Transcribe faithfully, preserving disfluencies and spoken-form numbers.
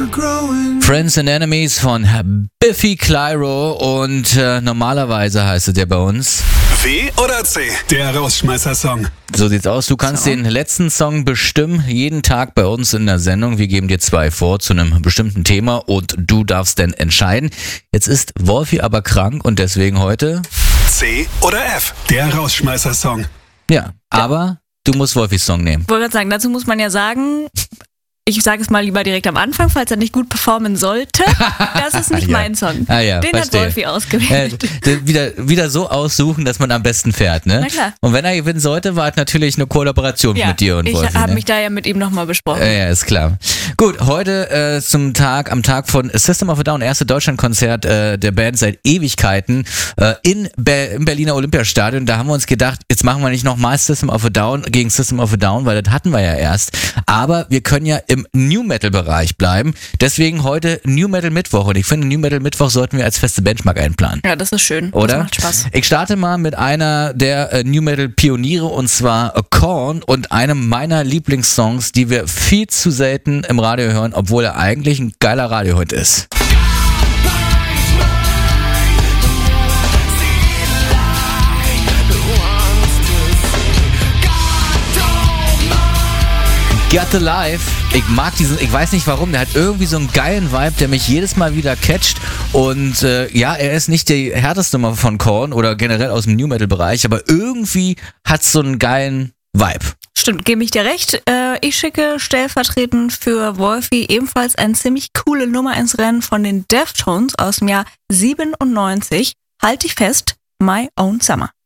Friends and Enemies von Biffy Clyro und äh, normalerweise heißt es ja bei uns W oder C, der Rausschmeißer-Song. So sieht's aus. Du kannst so den letzten Song bestimmen, jeden Tag bei uns in der Sendung. Wir geben dir zwei vor zu einem bestimmten Thema und du darfst dann entscheiden. Jetzt ist Wolfi aber krank und deswegen heute C oder F, der Rausschmeißer-Song. Ja, aber du musst Wolfis Song nehmen. Ich wollte gerade sagen, dazu muss man ja sagen, ich sage es mal lieber direkt am Anfang, falls er nicht gut performen sollte. Das ist nicht ja. mein Song. Ah, ja, Den verstehe. hat Wolfi ausgewählt. Äh, wieder, wieder so aussuchen, dass man am besten fährt, ne? Na klar. Und wenn er gewinnen sollte, war es natürlich eine Kollaboration Ja, mit dir und ich Wolfi. habe ne? mich da ja mit ihm nochmal besprochen. Ja, ja, ist klar. Gut, heute äh, zum Tag, am Tag von System of a Down, erste Deutschlandkonzert äh, der Band seit Ewigkeiten äh, in Be- im Berliner Olympiastadion. Da haben wir uns gedacht, jetzt machen wir nicht nochmal System of a Down gegen System of a Down, weil das hatten wir ja erst. Aber wir können ja im New Metal Bereich bleiben. Deswegen heute New Metal Mittwoch und ich finde, New Metal Mittwoch sollten wir als feste Benchmark einplanen. Ja, das ist schön. Oder? Das macht Spaß. Ich starte mal mit einer der äh, New Metal Pioniere und zwar äh, Korn und einem meiner Lieblingssongs, die wir viel zu selten im Radio hören, obwohl er eigentlich ein geiler Radiohit ist. Got the Life. Ich mag diesen, ich weiß nicht warum, der hat irgendwie so einen geilen Vibe, der mich jedes Mal wieder catcht und äh, ja, er ist nicht die härteste Nummer von Korn oder generell aus dem New Metal Bereich, aber irgendwie hat so einen geilen Vibe. Stimmt, gebe ich dir recht. Äh, ich schicke stellvertretend für Wolfi ebenfalls eine ziemlich coole Nummer ins Rennen von den Deftones aus dem Jahr siebenundneunzig. Halt dich fest, My Own Summer.